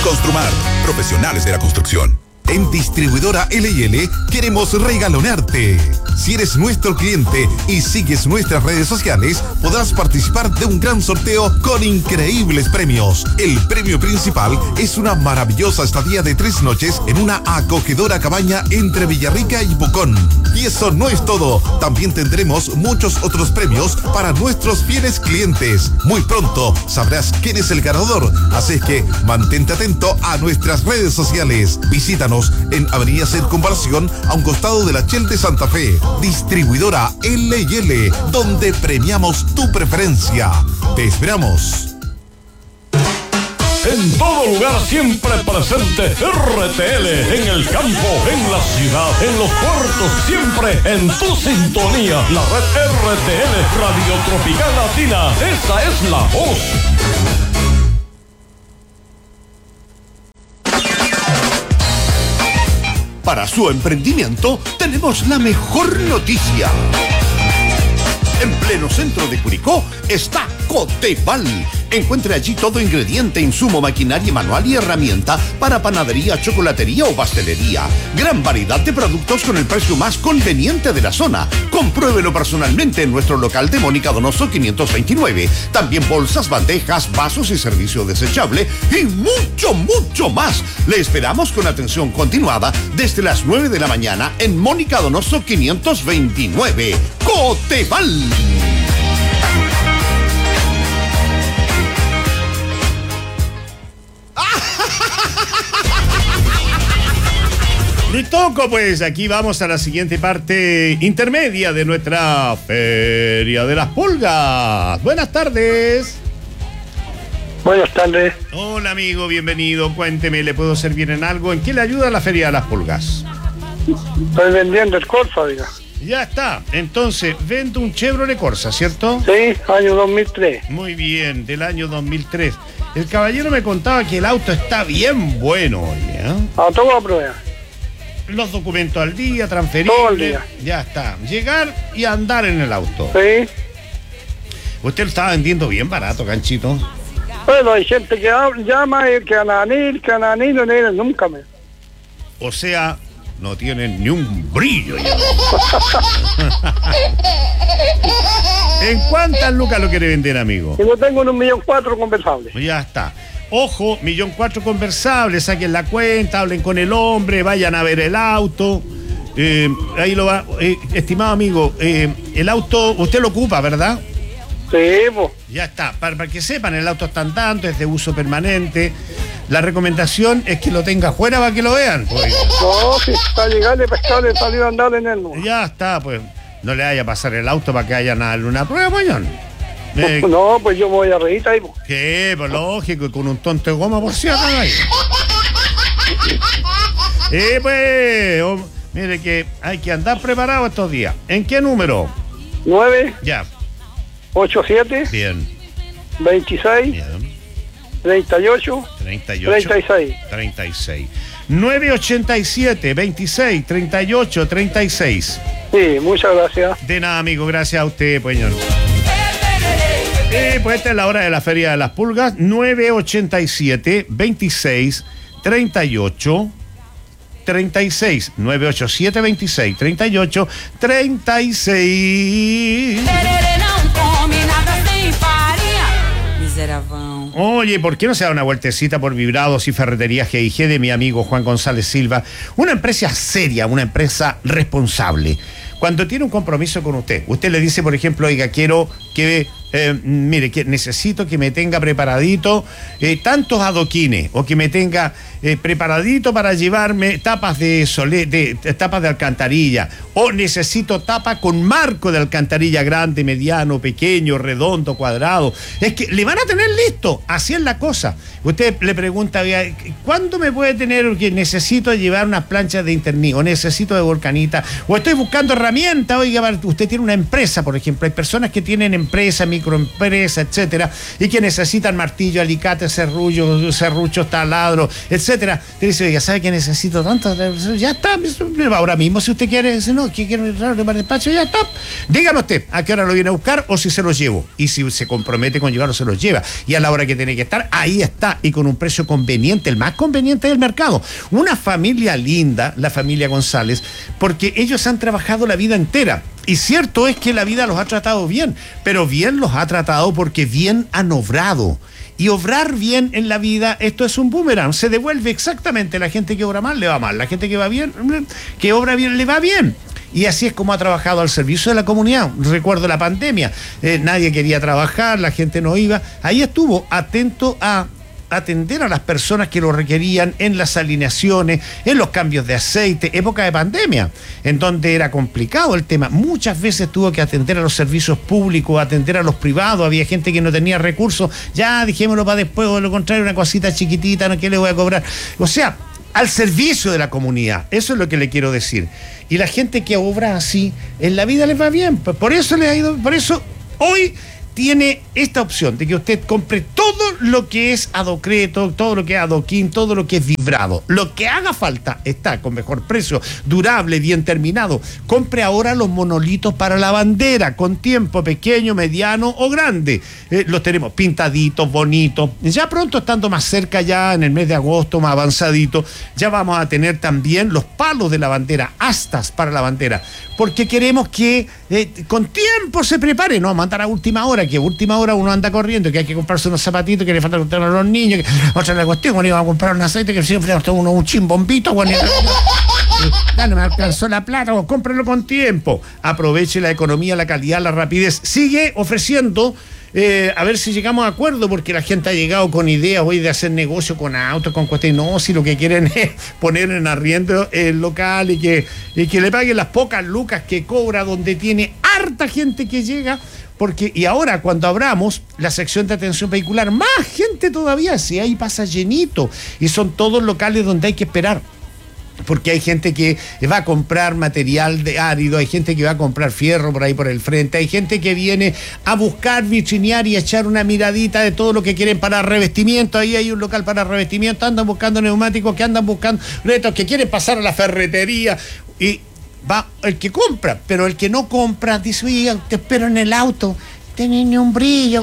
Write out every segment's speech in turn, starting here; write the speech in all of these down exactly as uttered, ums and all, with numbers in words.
Construmar, profesionales de la construcción. En Distribuidora L y L queremos regalonearte. Si eres nuestro cliente y sigues nuestras redes sociales, podrás participar de un gran sorteo con increíbles premios. El premio principal es una maravillosa estadía de tres noches en una acogedora cabaña entre Villarrica y Pucón. Y eso no es todo. También tendremos muchos otros premios para nuestros fieles clientes. Muy pronto sabrás quién es el ganador. Así que mantente atento a nuestras redes sociales. Visítanos en Avenida Circunvalación, a un costado de la Shell de Santa Fe. Distribuidora L y L, donde premiamos tu preferencia. Te esperamos. En todo lugar siempre presente R T L, en el campo, en la ciudad, en los puertos, siempre en tu sintonía. La red R T L, Radio Tropical Latina, esa es la voz. Para su emprendimiento tenemos la mejor noticia. En pleno centro de Curicó está Coteval. Encuentre allí todo ingrediente, insumo, maquinaria manual y herramienta para panadería, chocolatería o pastelería. Gran variedad de productos con el precio más conveniente de la zona. Compruébelo personalmente en nuestro local de Mónica Donoso quinientos veintinueve. También bolsas, bandejas, vasos y servicio desechable y mucho, mucho más. Le esperamos con atención continuada desde las nueve de la mañana en Mónica Donoso quinientos veintinueve. Coteval. Listoco, pues aquí vamos a la siguiente parte intermedia de nuestra Feria de las Pulgas. Buenas tardes. Buenas tardes. Hola amigo, bienvenido. Cuénteme, ¿le puedo servir en algo? ¿En qué le ayuda la Feria de las Pulgas? Estoy vendiendo el Corsa, diga. Ya está. Entonces, vende un Chevrolet Corsa, ¿cierto? Sí, año dos mil tres. Muy bien, del año dos mil tres. El caballero me contaba que el auto está bien bueno hoy, ¿eh? A todo a prueba. Los documentos al día, transferibles. Todo el día. Ya está. Llegar y andar en el auto. Sí. Usted lo estaba vendiendo bien barato, Ganchito. Bueno, hay gente que habla, llama y que ananil, que ananil, no le nunca me. O sea, no tienen ni un brillo ya. ¿En cuántas lucas lo quiere vender, amigo? Y yo tengo en un millón cuatro conversables. Ya está. Ojo, millón cuatro conversables, saquen la cuenta, hablen con el hombre, vayan a ver el auto. Eh, ahí lo va, eh, estimado amigo, eh, el auto, usted lo ocupa, ¿verdad? Sí, pues. Ya está, para, para que sepan, el auto está andando, es de uso permanente. La recomendación es que lo tenga afuera para que lo vean. Pues. No, si está llegando y pescar y salir a andar en él. No. Ya está, pues. No le vaya a pasar el auto para que vayan a darle una prueba, mañana. Eh, no, pues yo me voy a reír ahí. Pues. ¿Qué? Pues lógico, con un tonto de goma por si acaso. Eh, pues, oh, mire que hay que andar preparado estos días. ¿En qué número? nueve. Ya. ocho siete. Bien. veintiséis. Bien. treinta y ocho. treinta y ocho. treinta y seis. treinta y seis. nueve ochenta y siete, veintiséis, treinta y ocho, treinta y seis. Sí, muchas gracias. De nada, amigo, gracias a usted, pues, señor. Eh, pues esta es la hora de la Feria de las Pulgas. Nueve ochenta y siete, veintiséis, treinta y ocho, treinta y seis. nueve ochenta y siete, veintiséis, treinta y ocho, treinta y seis. Oye, ¿por qué no se da una vueltecita por Vibrados y Ferreterías G I G de mi amigo Juan González Silva? Una empresa seria, una empresa responsable. Cuando tiene un compromiso con usted, usted le dice, por ejemplo, oiga, quiero que, eh, mire, que necesito que me tenga preparadito eh, tantos adoquines, o que me tenga eh, preparadito para llevarme tapas de, sole, de, de tapas de alcantarilla, o necesito tapa con marco de alcantarilla grande, mediano, pequeño, redondo, cuadrado. Es que le van a tener listo, así es la cosa. Usted le pregunta, ¿cuándo me puede tener que necesito llevar unas planchas de interní, o necesito de volcanita, o estoy buscando herramientas? Oiga, usted tiene una empresa, por ejemplo, hay personas que tienen empresas, micro microempresa, etcétera, y que necesitan martillo, alicate, serrullo, serruchos, taladros, etcétera. Te dice, ya sabe que necesito tanto, ya está, ahora mismo si usted quiere, dice, no, que quiero entrar para el despacho, ya está. Dígame usted a qué hora lo viene a buscar o si se lo llevo. Y si se compromete con llevarlo, se los lleva. Y a la hora que tiene que estar, ahí está, y con un precio conveniente, el más conveniente del mercado. Una familia linda, la familia González, porque ellos han trabajado la vida entera. Y cierto es que la vida los ha tratado bien, pero bien los ha tratado porque bien han obrado. Y obrar bien en la vida, esto es un boomerang, se devuelve exactamente. La gente que obra mal le va mal, la gente que va bien, que obra bien le va bien. Y así es como ha trabajado al servicio de la comunidad. Recuerdo la pandemia, eh, nadie quería trabajar, la gente no iba. Ahí estuvo atento a atender a las personas que lo requerían en las alineaciones, en los cambios de aceite, época de pandemia, en donde era complicado el tema. Muchas veces tuvo que atender a los servicios públicos, atender a los privados, había gente que no tenía recursos, ya dijémoslo para después, o lo contrario, una cosita chiquitita, ¿no? ¿Qué le voy a cobrar? O sea, al servicio de la comunidad, eso es lo que le quiero decir. Y la gente que obra así, en la vida les va bien, pues por eso les ha ido, por eso hoy tiene esta opción de que usted compre todo lo que es adocreto, todo lo que es adoquín, todo lo que es vibrado. Lo que haga falta está con mejor precio, durable, bien terminado. Compre ahora los monolitos para la bandera, con tiempo pequeño, mediano o grande. Eh, los tenemos pintaditos, bonitos. Ya pronto, estando más cerca, ya en el mes de agosto, más avanzadito, ya vamos a tener también los palos de la bandera, astas para la bandera, porque queremos que eh, con tiempo se prepare, no mandar a última hora, que a última hora uno anda corriendo, que hay que comprarse unos zapatitos, que le falta comprar a los niños, que otra la cuestión, cuando iba a comprar un aceite, que siempre uno un chimbombito, cuando ya no me alcanzó la plata, o cómprelo con tiempo. Aproveche la economía, la calidad, la rapidez. Sigue ofreciendo, eh, a ver si llegamos a acuerdo, porque la gente ha llegado con ideas hoy de hacer negocio con autos, con cuestiones. No, si lo que quieren es poner en arriendo el local y que, y que le paguen las pocas lucas que cobra, donde tiene harta gente que llega. Porque, y ahora cuando abramos la sección de atención vehicular, más gente todavía, si ahí pasa llenito, y son todos locales donde hay que esperar, porque hay gente que va a comprar material de árido, hay gente que va a comprar fierro por ahí por el frente, hay gente que viene a buscar, vitrinear y echar una miradita de todo lo que quieren para revestimiento. Ahí hay un local para revestimiento, andan buscando neumáticos, que andan buscando retos, que quieren pasar a la ferretería, y va el que compra, pero el que no compra dice, oye, te espero en el auto, tenés ni un brillo.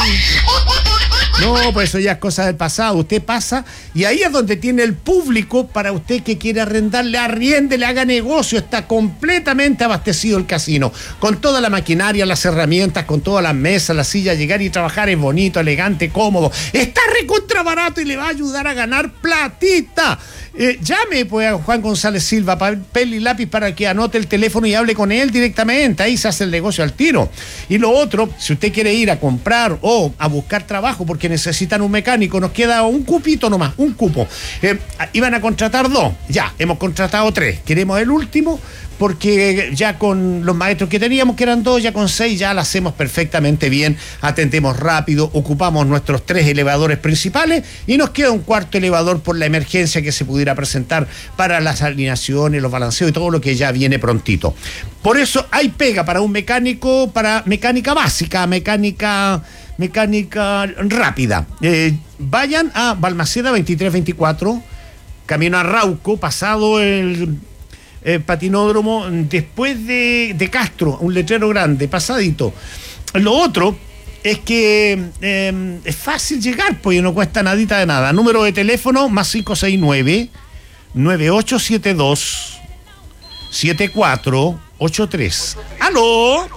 No, pues eso ya es cosa del pasado. Usted pasa y ahí es donde tiene el público para usted que quiere arrendarle, arriende, le haga negocio. Está completamente abastecido el casino, con toda la maquinaria, las herramientas, con todas las mesas, las sillas. Llegar y trabajar es bonito, elegante, cómodo. Está recontra barato y le va a ayudar a ganar platita. Eh, llame pues a Juan González Silva, papel y lápiz, para que anote el teléfono y hable con él directamente. Ahí se hace el negocio al tiro. Y lo otro, si usted quiere ir a comprar o a buscar trabajo porque necesitan un mecánico, nos queda un cupito nomás, un cupo. Eh, iban a contratar dos, ya, hemos contratado tres. Queremos el último, porque ya con los maestros que teníamos, que eran dos, ya con seis ya la hacemos perfectamente bien, atendemos rápido, ocupamos nuestros tres elevadores principales y nos queda un cuarto elevador por la emergencia que se pudiera presentar para las alineaciones, los balanceos y todo lo que ya viene prontito. Por eso hay pega para un mecánico, para mecánica básica, mecánica... mecánica rápida. Eh, vayan a Balmaceda veintitrés veinticuatro, camino a Rauco, pasado el... Eh, patinódromo, después de, de Castro, un letrero grande, pasadito. Lo otro es que eh, es fácil llegar, pues no cuesta nadita de nada. Número de teléfono más cinco seis nueve, nueve ocho siete dos, siete cuatro ocho tres. ¡Aló!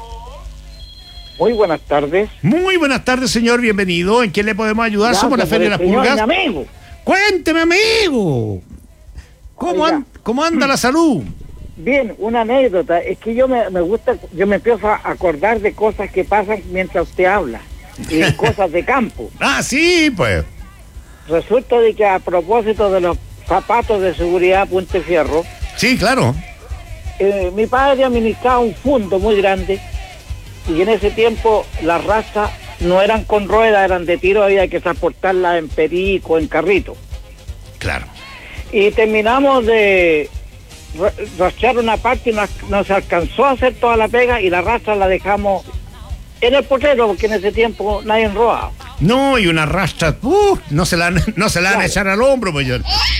Muy buenas tardes. Muy buenas tardes, señor, bienvenido. ¿En qué le podemos ayudar? Gracias. Somos la Feria de las Señor, Pulgas. mi amigo. Cuénteme, amigo. ¿Cómo, an- ¿Cómo anda la salud? Bien, una anécdota. Es que yo me, me gusta, yo me empiezo a acordar de cosas que pasan mientras usted habla. Y de cosas de campo. Ah, sí, pues. Resulta de que a propósito de los zapatos de seguridad Puente Fierro, Sí, claro. eh, mi padre administraba un fondo muy grande y en ese tiempo las razas no eran con ruedas, eran de tiro, había que transportarlas en perico, en carrito. Claro. Y terminamos de rastrear una parte y no, no se alcanzó a hacer toda la pega y la raza la dejamos en el potrero, porque en ese tiempo nadie robaba. No, y una rastra, uh, no se la, no se la van a echar al hombro, pues yo.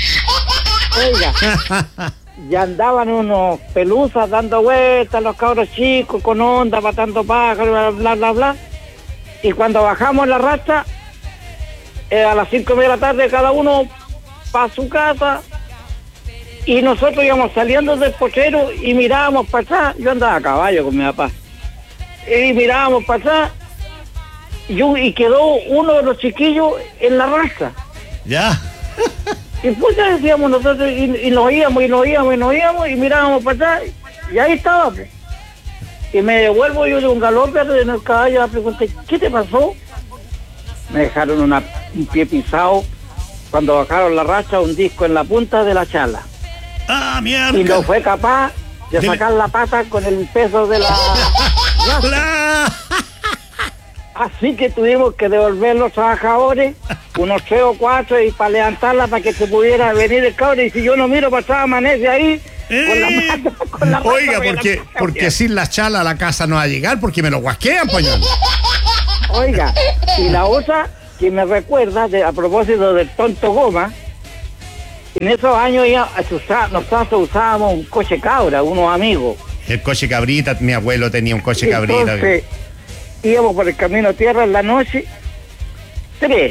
Oiga, ya andaban unos pelusas dando vueltas, los cabros chicos, con onda, matando pájaros, bla, bla, bla, bla. Y cuando bajamos la rastra, eh, a las cinco y media de la tarde, cada uno para su casa, y nosotros íbamos saliendo del potrero y mirábamos para atrás. Yo andaba a caballo con mi papá. Y mirábamos para atrás, y, yo, y quedó uno de los chiquillos en la rastra. Ya. Y pues ya decíamos nosotros, y, y nos íbamos, y nos íbamos, y nos íbamos, y mirábamos para atrás, y ahí estaba, pues. Y me devuelvo yo de un galope en el caballo, le pregunté, ¿qué te pasó? Me dejaron una, un pie pisado, cuando bajaron la racha, un disco en la punta de la chala. ¡Ah, mierda! Y no fue capaz de sacar la pata con el peso de la... ¡La! Así que tuvimos que devolver los trabajadores, unos tres o cuatro, y para levantarla para que se pudiera venir el cabrón. Y si yo no miro para atrás, amanece ahí Eh, con la mata, con la Oiga, mata, porque, la porque sin la chala a la casa no va a llegar, porque me lo guasquean, poñón. Oiga, y la otra que me recuerda, de, a propósito del tonto goma, en esos años ya nosotros usábamos un coche cabra, unos amigos. El coche cabrita, mi abuelo tenía un coche cabrita. Entonces, íbamos por el camino tierra en la noche, tres.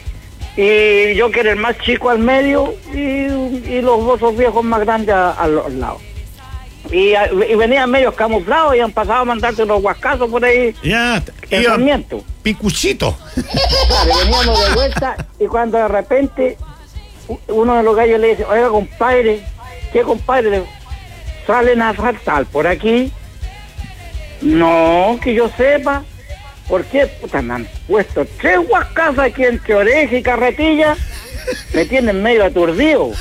Y yo que era el más chico al medio y, y los otros viejos más grandes a, a los lados. Y, a, y venían medios camuflados y han pasado a mandarte unos guascazos por ahí. Ya, en Sarmiento. Picuchito. Claro, veníamos de vuelta y cuando de repente uno de los gallos le dice, oiga, compadre, ¿qué compadre? ¿Salen a saltar por aquí? No, que yo sepa. ¿Por qué? Puta, me han puesto tres guascazos aquí entre oreja y carretilla. Me tienen medio aturdido.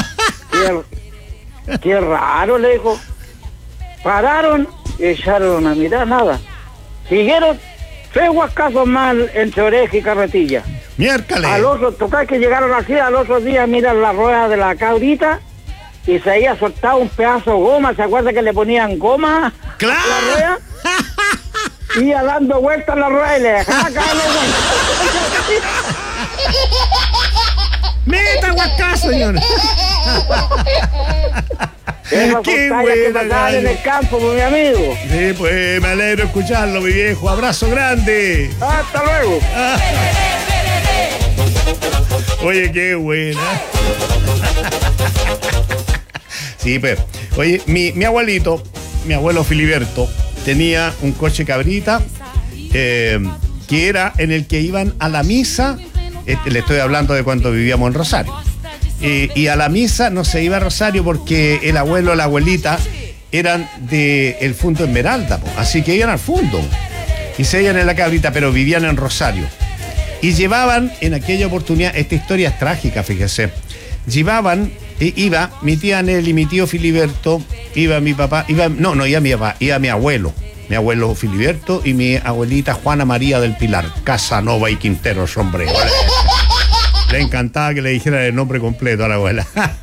Qué, qué raro, le dijo. Pararon y echaron a mirar, nada. Siguieron tres guascazos más entre oreja y carretilla. Miércoles. Al otro, total que llegaron así, al otro día miran la rueda de la cabrita y se había soltado un pedazo de goma. ¿Se acuerda que le ponían goma ¡claro! a la rueda? Iba dando vueltas a la rueda y le dejaba caer la vuelta. ¡Meta guascazo, señor! Esas ¡qué son tallas que buena, pasaban en gallo! el campo, pues, mi amigo. Sí, pues me alegro escucharlo, mi viejo. Abrazo grande. Hasta luego. Ah. Oye, qué buena. Sí, pues. Oye, mi, mi abuelito, mi abuelo Filiberto, tenía un coche cabrita eh, que era en el que iban a la misa. Este, le estoy hablando de cuando vivíamos en Rosario. Eh, y a la misa no se iba a Rosario porque el abuelo o la abuelita eran del Fundo Esmeralda, po. Así que iban al Fundo y se iban en la cabrita, pero vivían en Rosario. Y llevaban en aquella oportunidad, esta historia es trágica, fíjese, llevaban, eh, iba mi tía Nelly, mi tío Filiberto, iba mi papá, iba, no, no iba mi papá, iba mi abuelo, mi abuelo Filiberto y mi abuelita Juana María del Pilar, Casanova y Quinteros, hombre. ¿Vale? Le encantaba que le dijeran el nombre completo a la abuela.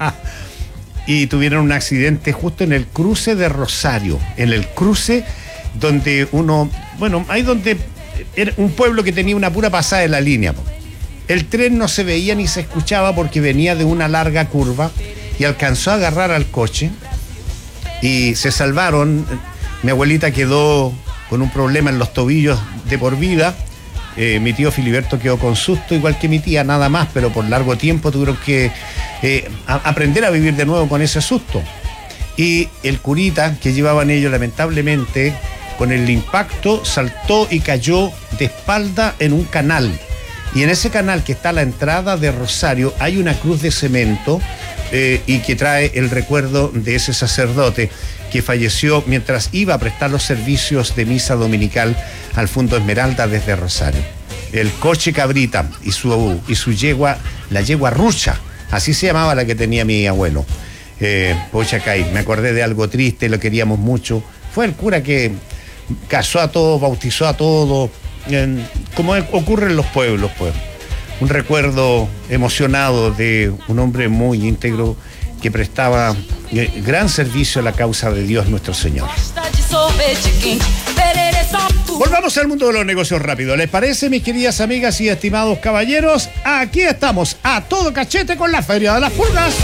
Y tuvieron un accidente justo en el cruce de Rosario, en el cruce donde uno, bueno, ahí donde era un pueblo que tenía una pura pasada de la línea. El tren no se veía ni se escuchaba porque venía de una larga curva y alcanzó a agarrar al coche y se salvaron. Mi abuelita quedó con un problema en los tobillos de por vida. Eh, mi tío Filiberto quedó con susto, igual que mi tía, nada más, pero por largo tiempo tuvieron que eh, a, aprender a vivir de nuevo con ese susto. Y el curita que llevaban ellos, lamentablemente, con el impacto, saltó y cayó de espalda en un canal. Y en ese canal que está a la entrada de Rosario hay una cruz de cemento eh, y que trae el recuerdo de ese sacerdote que falleció mientras iba a prestar los servicios de misa dominical al Fundo Esmeralda desde Rosario. El coche cabrita y su, y su yegua, la yegua rucha, así se llamaba la que tenía mi abuelo. Eh, Pochacay, me acordé de algo triste, lo queríamos mucho. Fue el cura que casó a todos, bautizó a todos, en, como ocurre en los pueblos, pues. Un recuerdo emocionado de un hombre muy íntegro que prestaba gran servicio a la causa de Dios nuestro Señor. Volvamos al mundo de los negocios rápido. ¿Les parece, mis queridas amigas y estimados caballeros? Aquí estamos, a todo cachete con la Feria de las Pulgas.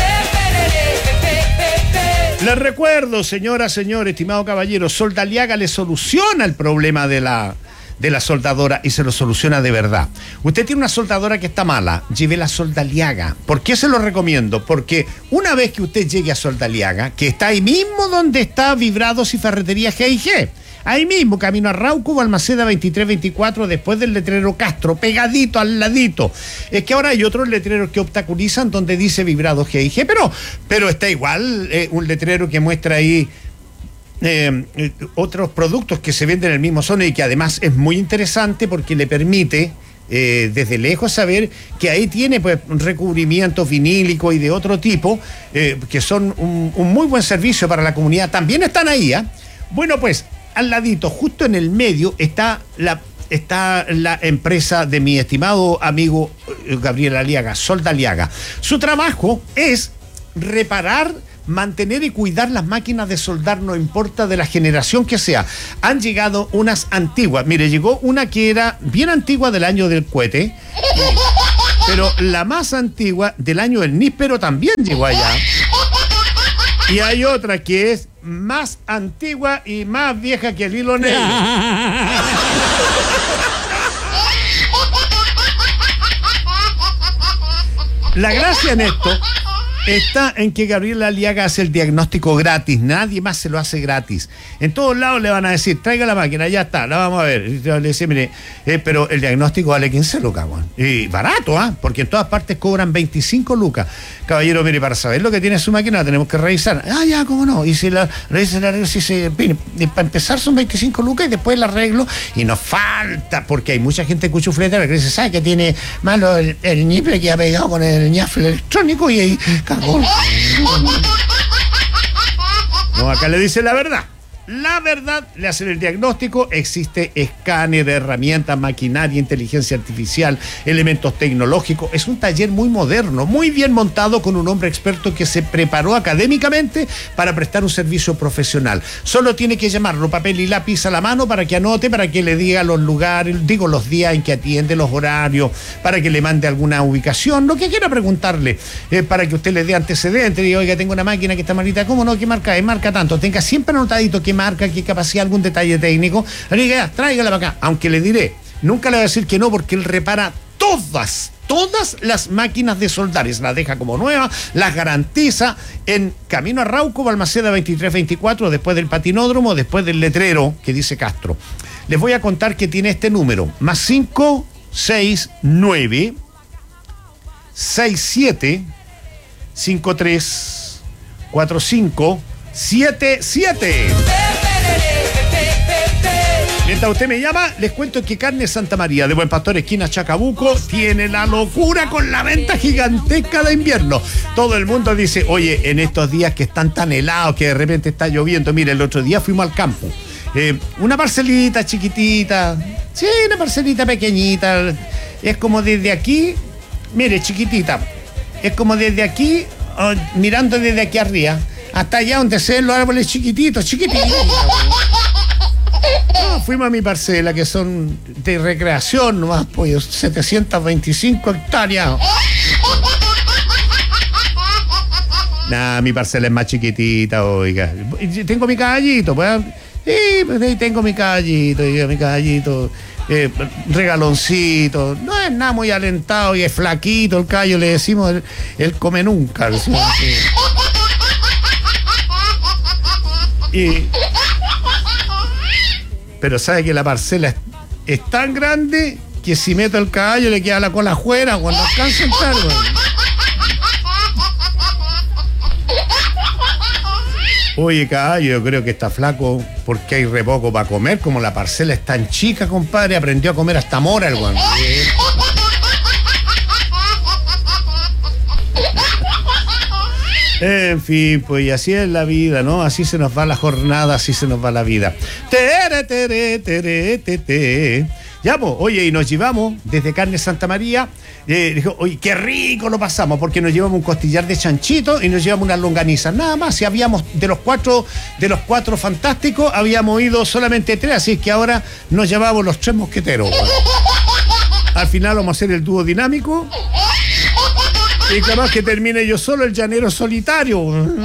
Les recuerdo, señora, señor, estimado caballero, Soldaliaga le soluciona el problema de la, de la soldadora y se lo soluciona de verdad. Usted tiene una soldadora que está mala, lleve la Soldaliaga. ¿Por qué se lo recomiendo? Porque una vez que usted llegue a Soldaliaga, que está ahí mismo donde está Vibrados y Ferretería G y G, ahí mismo, camino a Rauco, Balmaceda veintitrés veinticuatro, después del letrero Castro, pegadito al ladito. Es que ahora hay otros letreros que obstaculizan donde dice Vibrados G y G, pero, pero está igual eh, un letrero que muestra ahí eh, eh, otros productos que se venden en el mismo zona y que además es muy interesante porque le permite eh, desde lejos saber que ahí tiene pues recubrimientos vinílicos y de otro tipo eh, que son un, un muy buen servicio para la comunidad. También están ahí, ¿eh? Bueno, pues al ladito, justo en el medio, está la, está la empresa de mi estimado amigo Gabriel Aliaga, Soldaliaga. Su trabajo es reparar, mantener y cuidar las máquinas de soldar, no importa de la generación que sea. Han llegado unas antiguas. Mire, llegó una que era bien antigua del año del cohete, pero la más antigua del año del níspero también llegó allá. Y hay otra que es más antigua y más vieja que el hilo negro. La gracia en esto está en que Gabriel Aliaga hace el diagnóstico gratis, nadie más se lo hace gratis. En todos lados le van a decir, traiga la máquina, ya está, la vamos a ver. Y le dice, mire, eh, pero el diagnóstico vale quince lucas, bueno. Y barato, ¿ah? ¿eh? Porque en todas partes cobran veinticinco lucas. Caballero, mire, para saber lo que tiene su máquina la tenemos que revisar. Ah, ya, cómo no. Y si la revisa, la revisa, si se, mire, para empezar son veinticinco lucas y después la arreglo y nos falta, porque hay mucha gente cuchufleta que dice, ¿sabe que tiene malo el, el ñifle que ha pegado con el ñafle electrónico? Y ahí no, acá le dice la verdad. La verdad, le hacen el diagnóstico, existe escáner, herramientas, maquinaria, inteligencia artificial, elementos tecnológicos. Es un taller muy moderno, muy bien montado con un hombre experto que se preparó académicamente para prestar un servicio profesional. Solo tiene que llamarlo, papel y lápiz a la mano para que anote, para que le diga los lugares, digo los días en que atiende, los horarios, para que le mande alguna ubicación, lo que quiera preguntarle, eh, para que usted le dé antecedentes, diga, oiga, tengo una máquina que está malita, ¿cómo no? ¿Qué marca es? Marca tanto, tenga siempre anotadito qué marca, qué capacidad, algún detalle técnico, le diga, tráigala para acá, aunque le diré, nunca le voy a decir que no, porque él repara todas, todas las máquinas de soldar, las deja como nuevas, las garantiza en camino a Rauco, Balmaceda veintitrés veinticuatro, después del patinódromo, después del letrero que dice Castro. Les voy a contar que tiene este número, más cinco seis nueve seis siete cinco tres cuatro cinco siete siete. Mientras usted me llama, les cuento que Carne Santa María de Buen Pastor, esquina Chacabuco, tiene la locura con la venta gigantesca de invierno. Todo el mundo dice, oye, en estos días que están tan helados, que de repente está lloviendo. Mire, el otro día fuimos al campo. Eh, una parcelita chiquitita, sí, una parcelita pequeñita. Es como desde aquí, mire, chiquitita. Es como desde aquí, oh, mirando desde aquí arriba, hasta allá donde se ven los árboles chiquititos, chiquititos. No, fuimos a mi parcela, que son de recreación nomás, pues, setecientas veinticinco hectáreas. Nah, mi parcela es más chiquitita, oiga. Tengo mi caballito, pues. Sí, pues tengo mi caballito, oiga, mi caballito. Eh, regaloncito. No es nada muy alentado y es flaquito el caballo, le decimos, él, él come nunca. Decimos, y... Pero sabe que la parcela es, es tan grande que si meto el caballo le queda la cola afuera cuando alcanza a entrar. Oye, caballo, yo creo que está flaco porque hay re poco para comer. Como la parcela es tan chica, compadre, aprendió a comer hasta mora el guano. En fin, pues y así es la vida, ¿no? Así se nos va la jornada, así se nos va la vida. Tere, tere, tere, tere, tere. Ya, pues, oye, y nos llevamos desde Carne Santa María. Eh, dijo, oye, qué rico lo pasamos, porque nos llevamos un costillar de chanchito y nos llevamos unas longanizas. Nada más, si habíamos, de los cuatro, de los cuatro fantásticos, habíamos ido solamente tres, así que ahora nos llevamos los tres mosqueteros. Bueno. Al final vamos a hacer el dúo dinámico. Y capaz que termine yo solo el llanero solitario.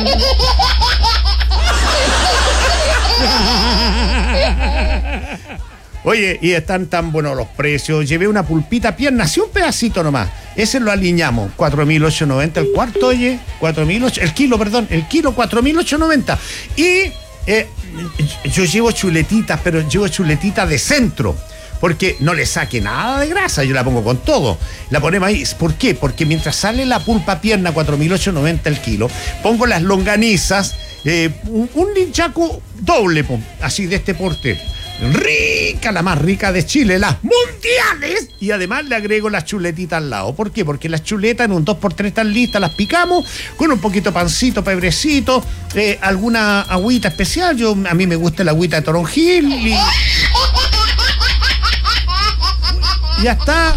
Oye, y están tan buenos los precios. Llevé una pulpita pierna, así un pedacito nomás. Ese lo aliñamos, cuatro mil ochocientos noventa el cuarto, oye, cuatro mil ocho, el kilo, perdón, el kilo, cuatro mil ochocientos noventa. Y eh, yo llevo chuletitas, pero llevo chuletitas de centro, porque no le saque nada de grasa, yo la pongo con todo. La ponemos ahí, ¿por qué? Porque mientras sale la pulpa pierna, cuatro mil ochocientos noventa el kilo, pongo las longanizas, eh, un, un linchaco doble, así de este porte. Rica, la más rica de Chile, las mundiales. Y además le agrego las chuletitas al lado. ¿Por qué? Porque las chuletas en un dos por tres están listas, las picamos con un poquito de pancito, pebrecito, eh, alguna agüita especial. Yo, a mí me gusta la agüita de toronjil y... ya está.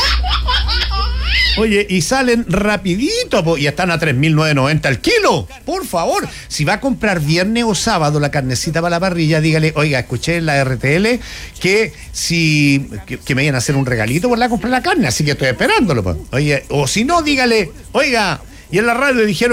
Oye, y salen rapidito, po, y están a tres mil novecientos noventa el kilo. Por favor, si va a comprar viernes o sábado la carnecita para la parrilla, dígale, oiga, escuché en la R T L que si que, que me vayan a hacer un regalito por la comprar la carne, así que estoy esperándolo, po. Oye, o si no, dígale, oiga, y en la radio dijeron